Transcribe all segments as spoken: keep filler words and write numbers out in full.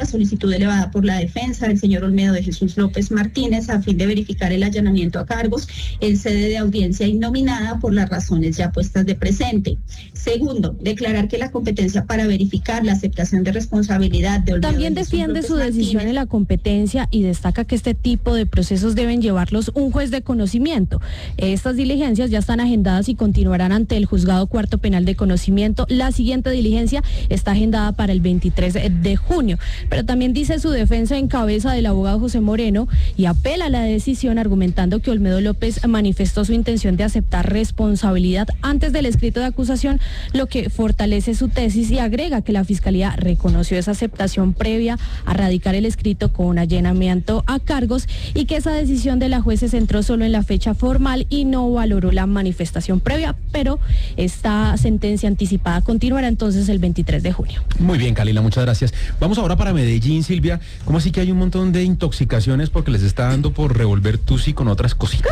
solicitud elevada por la defensa del señor Olmedo de Jesús López Martínez a fin de verificar el allanamiento a cargos en sede de audiencia innominada por las razones ya puestas de presente. Segundo, declarar que la competencia para verificar la aceptación de responsabilidad de Olmedo También de Jesús defiende López su decisión Martínez en la competencia y destaca que este tipo de procesos deben llevarlos un juez de conocimiento. Estas diligencias ya están agendadas y continuarán ante el Juzgado Cuarto Penal de Conocimiento. La siguiente diligencia está agendada para el veintitrés de junio. Pero también dice su defensa en cabeza del abogado José Moreno y apela a la decisión argumentando que Olmedo López manifestó su intención de aceptar responsabilidad antes del escrito de acusación, lo que fortalece su tesis y agrega que la Fiscalía reconoció esa aceptación previa a radicar el escrito con un allanamiento a cargos y que esa decisión de la juez se centró solo en la fecha formal y no valoró la manifestación previa, pero esta sentencia anticipada continuará entonces el veintitrés de junio. Muy bien, Kalila, muchas gracias. Vamos ahora para Medellín, Silvia. ¿Cómo así que hay un montón de intoxicaciones porque les está dando por revolver tusi con otras cositas?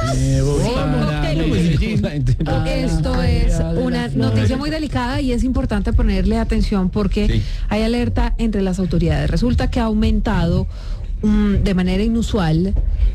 Esto es una noticia muy delicada y es importante ponerle atención porque sí. hay alerta entre las autoridades. Resulta que ha aumentado um, de manera inusual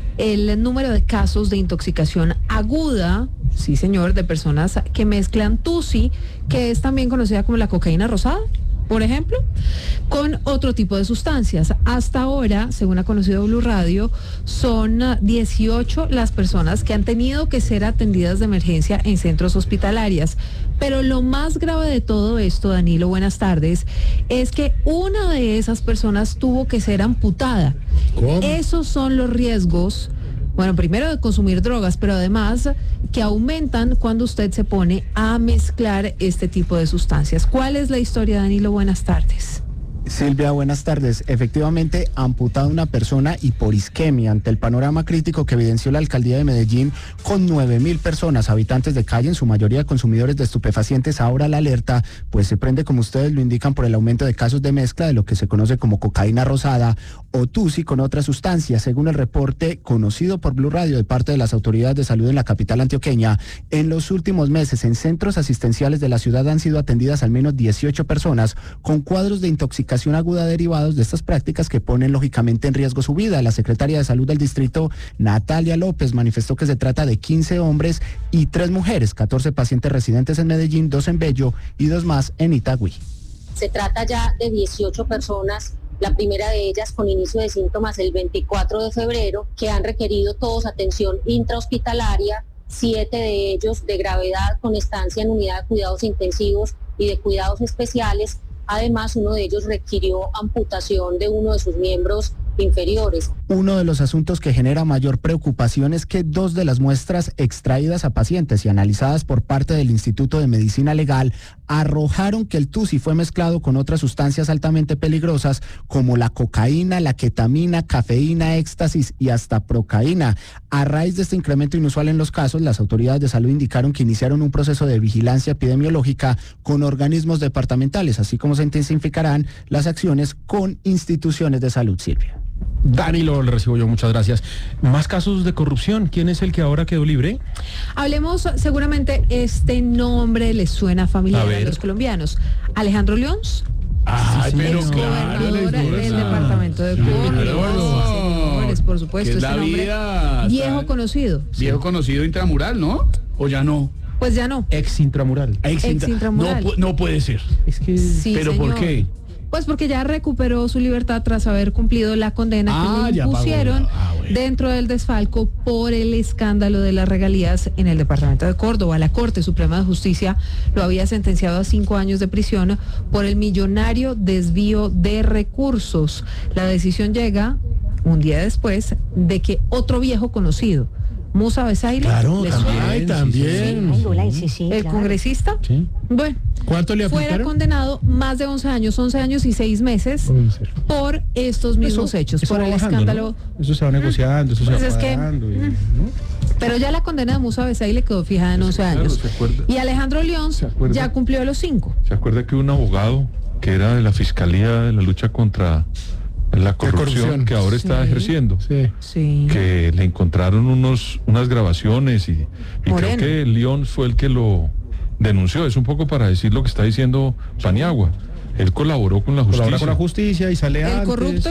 el número de casos de intoxicación aguda, sí señor, de personas que mezclan tusi, que es también conocida como la cocaína rosada, por ejemplo, con otro tipo de sustancias. Hasta ahora, según ha conocido Blue Radio, son dieciocho las personas que han tenido que ser atendidas de emergencia en centros hospitalarios. Pero lo más grave de todo esto, Danilo, buenas tardes, es que una de esas personas tuvo que ser amputada. ¿Cómo? Esos son los riesgos, bueno, primero de consumir drogas, pero además que aumentan cuando usted se pone a mezclar este tipo de sustancias. ¿Cuál es la historia, Danilo? Buenas tardes. Silvia, buenas tardes. Efectivamente, amputada una persona y por isquemia ante el panorama crítico que evidenció la alcaldía de Medellín con nueve mil personas, habitantes de calle, en su mayoría consumidores de estupefacientes. Ahora la alerta pues se prende, como ustedes lo indican, por el aumento de casos de mezcla de lo que se conoce como cocaína rosada o tusi con otras sustancias. Según el reporte conocido por Blue Radio de parte de las autoridades de salud en la capital antioqueña, en los últimos meses en centros asistenciales de la ciudad han sido atendidas al menos dieciocho personas con cuadros de intoxicación aguda derivados de estas prácticas que ponen lógicamente en riesgo su vida. La secretaria de salud del distrito, Natalia López, manifestó que se trata de quince hombres y tres mujeres, catorce pacientes residentes en Medellín, dos en Bello y dos más en Itagüí. Se trata ya de dieciocho personas, la primera de ellas con inicio de síntomas el veinticuatro de febrero, que han requerido todos atención intrahospitalaria, siete de ellos de gravedad con estancia en unidad de cuidados intensivos y de cuidados especiales. Además, uno de ellos requirió amputación de uno de sus miembros inferiores. Uno de los asuntos que genera mayor preocupación es que dos de las muestras extraídas a pacientes y analizadas por parte del Instituto de Medicina Legal arrojaron que el tusi fue mezclado con otras sustancias altamente peligrosas como la cocaína, la ketamina, cafeína, éxtasis y hasta procaína. A raíz de este incremento inusual en los casos, las autoridades de salud indicaron que iniciaron un proceso de vigilancia epidemiológica con organismos departamentales, así como se intensificarán las acciones con instituciones de salud. Silvia. Danilo, le recibo yo, muchas gracias. Más casos de corrupción. ¿Quién es el que ahora quedó libre? Hablemos, seguramente este nombre les suena familiar a, a los colombianos. Alejandro Leons. Ah, sí, pero claro, gobernador del departamento de Córdoba. Sí, señores, por supuesto, es este nombre vida, viejo está, conocido. Viejo sí. conocido intramural, ¿no? ¿O ya no? Pues ya no. Ex intramural. Ex, Ex intramural. No, no puede ser. Es que sí, ¿Pero señor. por qué? Pues porque ya recuperó su libertad tras haber cumplido la condena ah, que le impusieron ah, bueno. dentro del desfalco por el escándalo de las regalías en el departamento de Córdoba. La Corte Suprema de Justicia lo había sentenciado a cinco años de prisión por el millonario desvío de recursos. La decisión llega un día después de que otro viejo conocido, Musa Besaile, claro, ¿le también, suena? también. Sí, sí. Sí, sí, el claro. congresista, sí. Bueno, ¿cuánto le aplicaron? Fuera condenado más de once años, once años y seis meses por estos mismos eso, hechos, eso por el bajando, escándalo. ¿no? Eso se va negociando, eso pues se va es pagando. Que, y, ¿no? Pero ya la condena de Musa Besaile quedó fijada en once años. Claro, y Alejandro Leons ya cumplió los cinco. ¿Se acuerda que un abogado que era de la Fiscalía de la lucha contra la corrupción, la corrupción. que ahora está sí, ejerciendo, sí. Sí. que le encontraron unos unas grabaciones y, y creo que León fue el que lo denunció? Es un poco para decir lo que está diciendo Paniagua. Él colaboró con la justicia. Colabora con la justicia y sale el antes. Corrupto